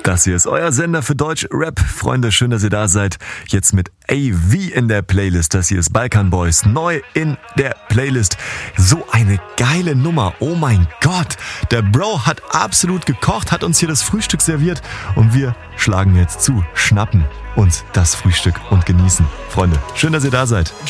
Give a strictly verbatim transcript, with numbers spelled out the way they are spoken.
Das hier ist euer Sender für Deutsch-Rap. Freunde, schön, dass ihr da seid. Jetzt mit A V in der Playlist. Das hier ist Balkan Boys. Neu in der Playlist. So eine geile Nummer. Oh mein Gott. Der Bro hat absolut gekocht, hat uns hier das Frühstück serviert. Und wir schlagen jetzt zu, schnappen uns das Frühstück und genießen. Freunde, schön, dass ihr da seid.